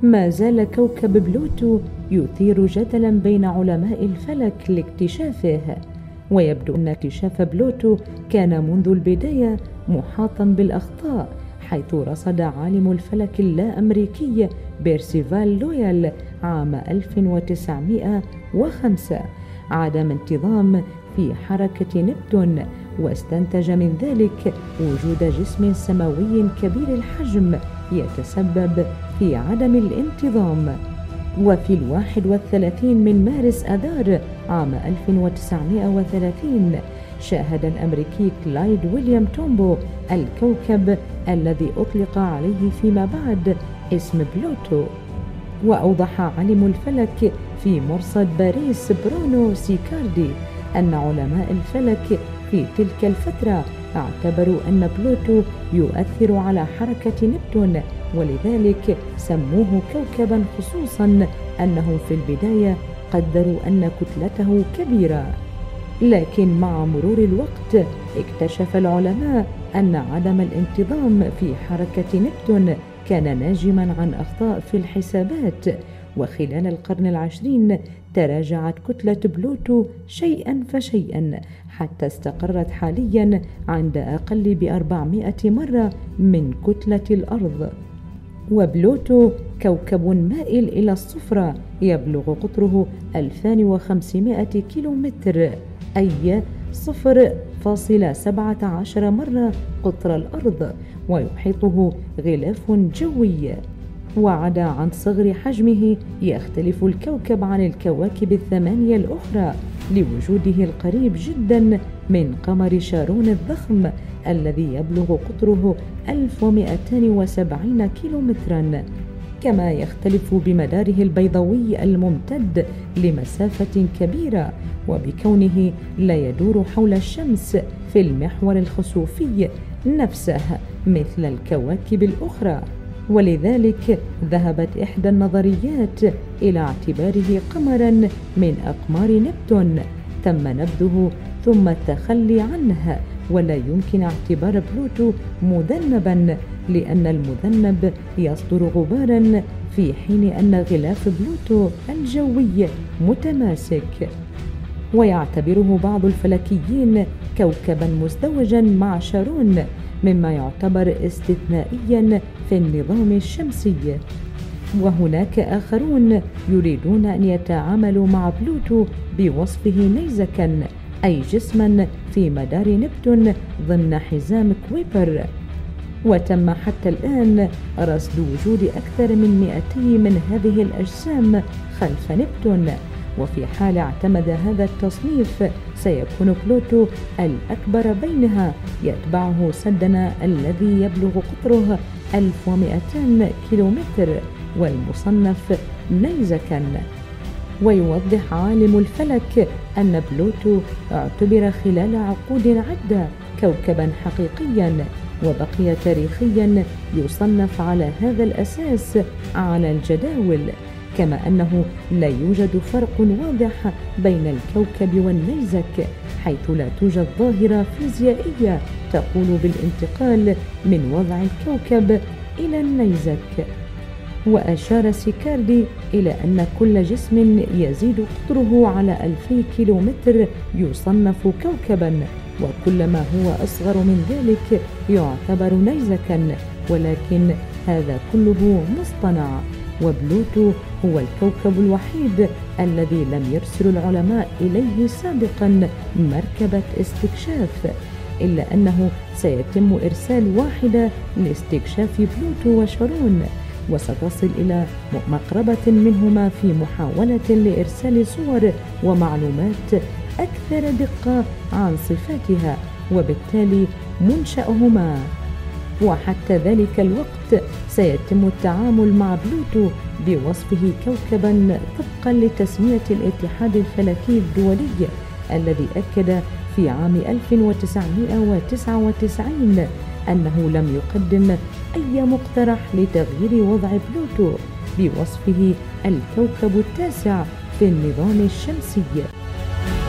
ما زال كوكب بلوتو يثير جدلا بين علماء الفلك لاكتشافه، ويبدو أن اكتشاف بلوتو كان منذ البداية محاطا بالأخطاء، حيث رصد عالم الفلك اللا-أمريكي بيرسيفال لويال عام 1905 عدم انتظام في حركة نبتون، واستنتج من ذلك وجود جسم سماوي كبير الحجم يتسبب في عدم الانتظام. وفي 31 من مارس أذار عام 1930 شاهد الأمريكي كلايد ويليام تومبو الكوكب الذي أطلق عليه فيما بعد اسم بلوتو. وأوضح عالم الفلك في مرصد باريس برونو سيكاردي أن علماء الفلك في تلك الفترة اعتبروا أن بلوتو يؤثر على حركة نبتون، ولذلك سموه كوكبا، خصوصا أنهم في البداية قدروا أن كتلته كبيرة. لكن مع مرور الوقت اكتشف العلماء أن عدم الانتظام في حركة نبتون كان ناجما عن أخطاء في الحسابات، وخلال القرن العشرين تراجعت كتلة بلوتو شيئا فشيئا حتى استقرت حاليا عند أقل ب400 مرة من كتلة الأرض. وبلوتو كوكب مائل إلى الصفرة يبلغ قطره 2500 كيلومتر، أي 0.17 مرة قطر الأرض، ويحيطه غلاف جوي. وعدا عن صغر حجمه يختلف الكوكب عن الكواكب الثمانية الأخرى لوجوده القريب جدا من قمر شارون الضخم الذي يبلغ قطره 1270 كيلومترا، كما يختلف بمداره البيضاوي الممتد لمسافة كبيرة، وبكونه لا يدور حول الشمس في المحور الخسوفي نفسه مثل الكواكب الأخرى. ولذلك ذهبت إحدى النظريات إلى اعتباره قمرا من أقمار نبتون تم نبذه ثم التخلي عنه، ولا يمكن اعتبار بلوتو مذنبا، لأن المذنب يصدر غبارا في حين أن غلاف بلوتو الجوي متماسك. ويعتبره بعض الفلكيين كوكبا مزدوجا مع شارون، مما يعتبر استثنائيا في النظام الشمسي. وهناك آخرون يريدون أن يتعاملوا مع بلوتو بوصفه نيزكا، أي جسما في مدار نبتون ضمن حزام كويبر. وتم حتى الآن رصد وجود أكثر من 200 من هذه الأجسام خلف نبتون، وفي حال اعتمد هذا التصنيف سيكون بلوتو الأكبر بينها، يتبعه سدنا الذي يبلغ قطره 1200 كيلومتر والمصنف نيزكا. ويوضح عالم الفلك أن بلوتو اعتبر خلال عقود عدة كوكبا حقيقيا، وبقي تاريخيا يصنف على هذا الأساس على الجداول، كما أنه لا يوجد فرق واضح بين الكوكب والنيزك، حيث لا توجد ظاهرة فيزيائية تقول بالانتقال من وضع الكوكب إلى النيزك. وأشار سيكاردي إلى أن كل جسم يزيد قطره على 2000 كيلومتر يصنف كوكبا، وكل ما هو أصغر من ذلك يعتبر نيزكا، ولكن هذا كله مصطنع. وبلوتو هو الكوكب الوحيد الذي لم يرسل العلماء إليه سابقا مركبة استكشاف، إلا أنه سيتم إرسال واحدة لاستكشاف بلوتو وشارون، وستصل إلى مقربة منهما في محاولة لإرسال صور ومعلومات أكثر دقة عن صفاتها وبالتالي منشأهما. وحتى ذلك الوقت سيتم التعامل مع بلوتو بوصفه كوكبا طبقا لتسمية الاتحاد الفلكي الدولي، الذي أكد في عام 1999 أنه لم يقدم أي مقترح لتغيير وضع بلوتو بوصفه الكوكب التاسع في النظام الشمسي.